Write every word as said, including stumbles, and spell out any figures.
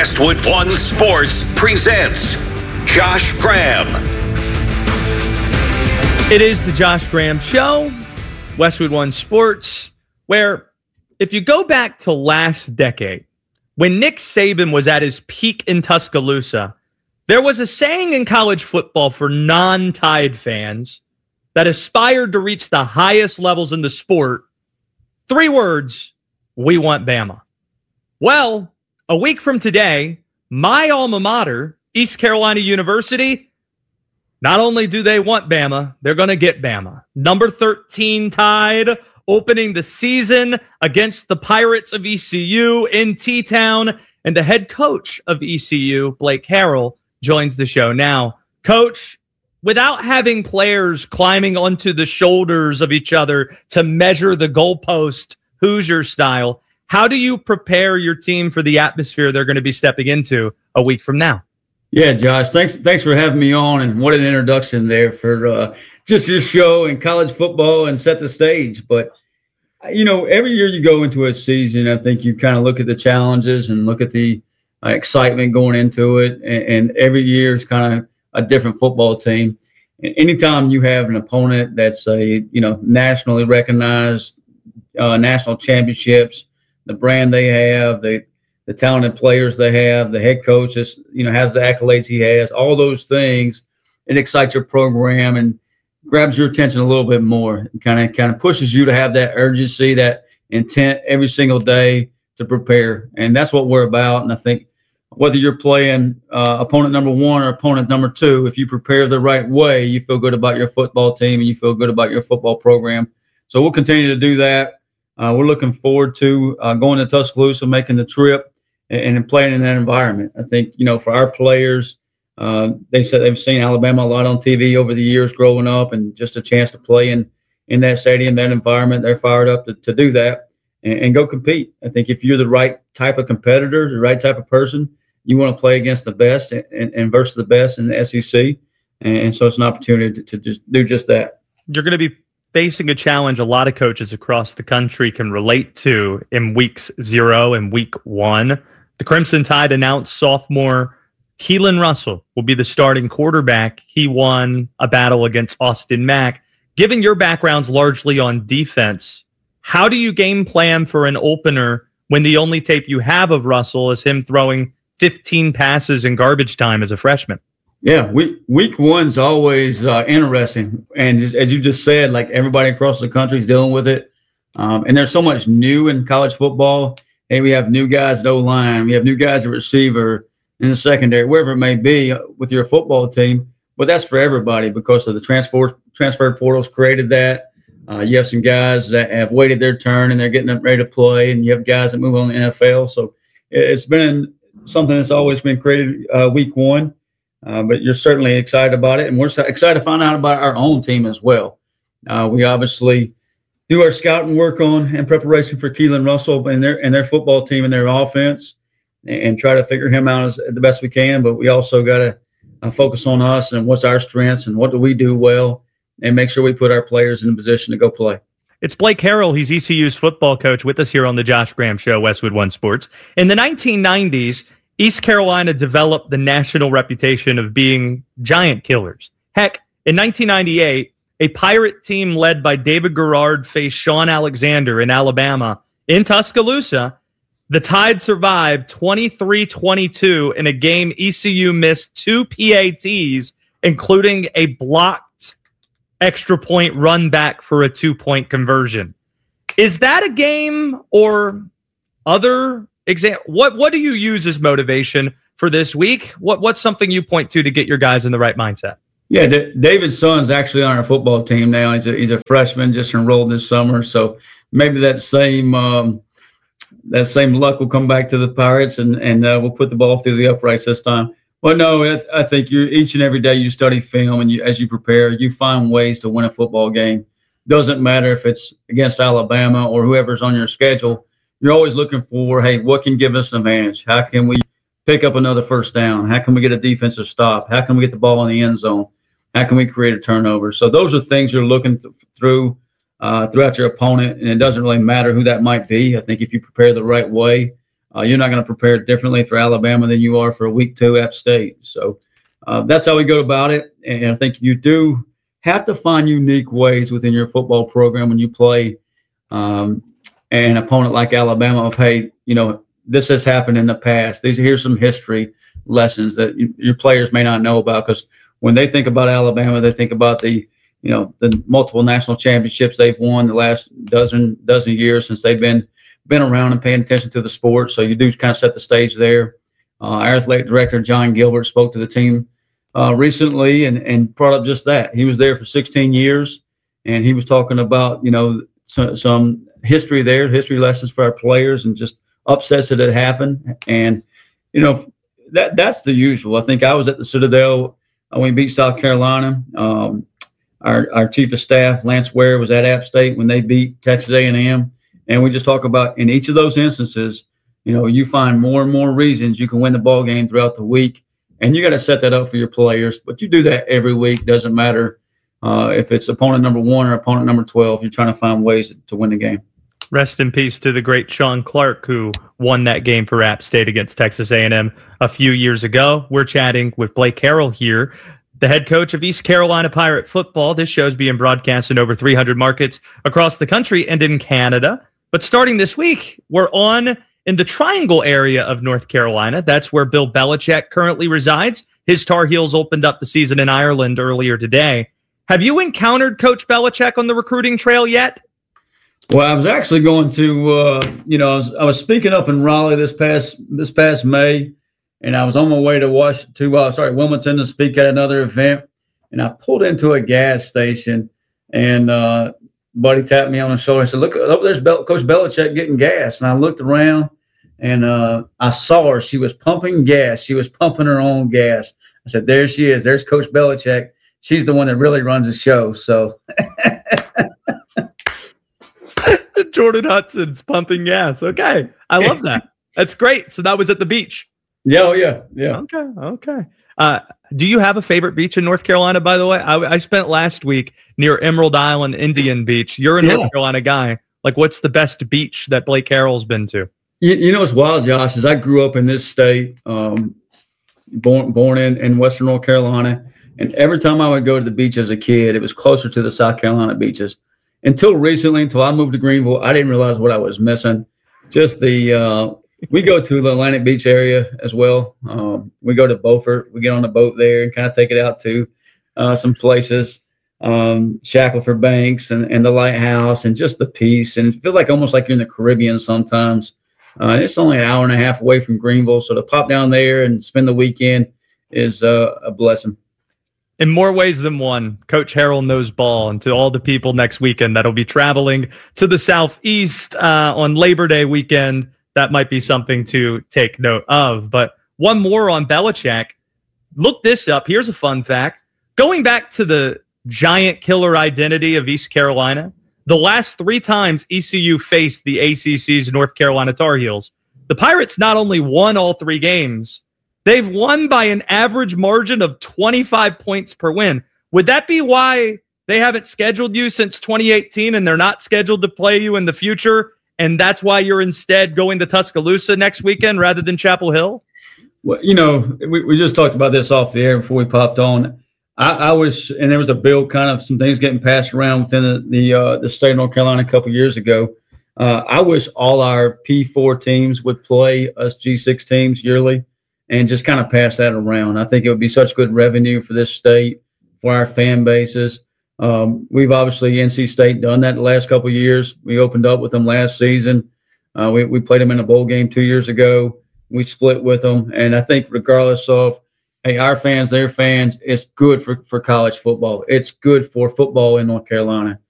Westwood One Sports presents Josh Graham. It is the Josh Graham Show, Westwood One Sports, where if you go back to last decade, when Nick Saban was at his peak in Tuscaloosa, there was a saying in college football for non-Tide fans that aspired to reach the highest levels in the sport. Three words: we want Bama. Well, a week from today, my alma mater, East Carolina University, not only do they want Bama, they're going to get Bama. Number thirteen Tide opening the season against the Pirates of E C U in T-Town, and the head coach of E C U, Blake Harrell, joins the show now. Coach, without having players climbing onto the shoulders of each other to measure the goalpost, Hoosier style, how do you prepare your team for the atmosphere they're going to be stepping into a week from now? Yeah, Josh, thanks thanks for having me on, and what an introduction there for uh, just your show and college football and set the stage. But, you know, every year you go into a season, I think you kind of look at the challenges and look at the uh, excitement going into it, and, and every year is kind of a different football team. And anytime you have an opponent that's a, you know, nationally recognized, uh, national championships, the brand they have, the the talented players they have, the head coach is, you know, has the accolades he has, all those things, it excites your program and grabs your attention a little bit more. It kind of kind of pushes you to have that urgency, that intent every single day to prepare. And that's what we're about. And I think whether you're playing uh, opponent number one or opponent number two, if you prepare the right way, you feel good about your football team and you feel good about your football program. So we'll continue to do that. Uh, we're looking forward to uh, going to Tuscaloosa, making the trip, and, and playing in that environment. I think, you know, for our players, uh, they said they've seen Alabama a lot on T V over the years growing up, and just a chance to play in, in that stadium, that environment. They're fired up to, to do that and, and go compete. I think if you're the right type of competitor, the right type of person, you want to play against the best and, and, and versus the best in the S E C. And, and so it's an opportunity to, to just do just that. You're going to be facing a challenge a lot of coaches across the country can relate to in weeks zero and week one. The Crimson Tide announced sophomore Keelan Russell will be the starting quarterback. He won a battle against Austin Mack. Given your background's largely on defense, how do you game plan for an opener when the only tape you have of Russell is him throwing fifteen passes in garbage time as a freshman? Yeah, week week one's always uh, interesting, and just, as you just said, like everybody across the country is dealing with it, um, and there's so much new in college football. Hey, we have new guys at O-line, we have new guys at receiver, in the secondary, wherever it may be with your football team. But that's for everybody because of the transfer transfer portals created that. Uh, you have some guys that have waited their turn and they're getting ready to play, and you have guys that move on to the N F L. So it's been something that's always been created uh, week one. Uh, but you're certainly excited about it, and we're excited to find out about our own team as well. Uh, we obviously do our scouting work on in preparation for Keelan Russell and their and their football team and their offense, and, and try to figure him out as the best we can. But we also got to uh, focus on us and what's our strengths and what do we do well, and make sure we put our players in a position to go play. It's Blake Harrell. He's E C U's football coach with us here on the Josh Graham Show, Westwood One Sports. In the nineteen nineties, East Carolina developed the national reputation of being giant killers. Heck, in nineteen ninety-eight, a Pirate team led by David Garrard faced Sean Alexander in Alabama in Tuscaloosa. The Tide survived twenty-three twenty-two in a game E C U missed two P A Ts, including a blocked extra point run back for a two-point conversion. Is that a game or other example? What what do you use as motivation for this week? What What's something you point to to get your guys in the right mindset? Yeah, D- David's son's actually on our football team now. He's a, he's a freshman, just enrolled this summer. So maybe that same um, that same luck will come back to the Pirates, and and uh, we'll put the ball through the uprights this time. Well, no, I, I think you each and every day you study film, and you, as you prepare, you find ways to win a football game. Doesn't matter if it's against Alabama or whoever's on your schedule. You're always looking for, hey, what can give us an advantage? How can we pick up another first down? How can we get a defensive stop? How can we get the ball in the end zone? How can we create a turnover? So those are things you're looking th- through uh, throughout your opponent, and it doesn't really matter who that might be. I think if you prepare the right way, Uh, you're not going to prepare differently for Alabama than you are for a week two App State. So uh, that's how we go about it. And I think you do have to find unique ways within your football program when you play um, an opponent like Alabama of, hey, you know, this has happened in the past. These here's some history lessons that you, your players may not know about, because when they think about Alabama, they think about the, you know, the multiple national championships they've won the last dozen dozen years since they've been been around and paying attention to the sport. So you do kind of set the stage there. Uh, our athletic director, John Gilbert, spoke to the team uh, recently and, and brought up just that. He was there for sixteen years, and he was talking about, you know, some, some history there, history lessons for our players, and just upsets that had happened. And, you know, that that's the usual. I think I was at the Citadel when we beat South Carolina. Um, our, our chief of staff, Lance Ware, was at App State when they beat Texas A and M. And we just talk about in each of those instances, you know, you find more and more reasons you can win the ball game throughout the week, and you got to set that up for your players. But you do that every week. Doesn't matter uh, if it's opponent number one or opponent number twelve. You're trying to find ways to win the game. Rest in peace to the great Sean Clark, who won that game for App State against Texas A and M a few years ago. We're chatting with Blake Harrell here, the head coach of East Carolina Pirate football. This show is being broadcast in over three hundred markets across the country and in Canada. But starting this week, we're on in the Triangle area of North Carolina. That's where Bill Belichick currently resides. His Tar Heels opened up the season in Ireland earlier today. Have you encountered Coach Belichick on the recruiting trail yet? Well, I was actually going to, uh, you know, I was, I was speaking up in Raleigh this past this past May, and I was on my way to Wash to uh, sorry Wilmington to speak at another event, and I pulled into a gas station, and uh, buddy tapped me on the shoulder and said, "Look, over there's Bel- Coach Belichick getting gas." And I looked around, and uh, I saw her. She was pumping gas. She was pumping her own gas. I said, "There she is. There's Coach Belichick. She's the one that really runs the show." So Jordan Hudson's pumping gas. Okay, I love that. That's great. So that was at the beach. Yeah, oh yeah, yeah. Okay, okay. Uh, do you have a favorite beach in North Carolina, by the way? I, I spent last week near Emerald Island, Indian Beach. You're a yeah. North Carolina guy. Like, what's the best beach that Blake Harrell's been to? You, you know what's wild, Josh, is I grew up in this state, um, born born in, in Western North Carolina, and every time I would go to the beach as a kid, it was closer to the South Carolina beaches. Until recently, until I moved to Greenville, I didn't realize what I was missing. Just the uh, we go to the Atlantic Beach area as well. Um, we go to Beaufort. We get on the boat there and kind of take it out to uh, some places, um, Shackleford Banks and, and the Lighthouse, and just the peace. And it feels like almost like you're in the Caribbean sometimes. Uh, it's only an hour and a half away from Greenville, so to pop down there and spend the weekend is uh, a blessing. In more ways than one, Coach Harrell knows ball. And to all the people next weekend that'll be traveling to the Southeast uh, on Labor Day weekend, that might be something to take note of. But one more on Belichick. Look this up. Here's a fun fact. Going back to the giant killer identity of East Carolina, the last three times E C U faced the A C C's North Carolina Tar Heels, the Pirates not only won all three games, they've won by an average margin of twenty-five points per win. Would that be why they haven't scheduled you since twenty eighteen and they're not scheduled to play you in the future? And that's why you're instead going to Tuscaloosa next weekend rather than Chapel Hill? Well, you know, we, we just talked about this off the air before we popped on. I, I was, and there was a bill, kind of some things getting passed around within the the, uh, the state of North Carolina a couple years ago. Uh, I wish all our P four teams would play us G six teams yearly and just kind of pass that around. I think it would be such good revenue for this state, for our fan bases. Um, we've obviously, N C State, done that the last couple of years. We opened up with them last season. Uh, we, we played them in a bowl game two years ago. We split with them. And I think regardless of, hey, our fans, their fans, it's good for, for college football. It's good for football in North Carolina.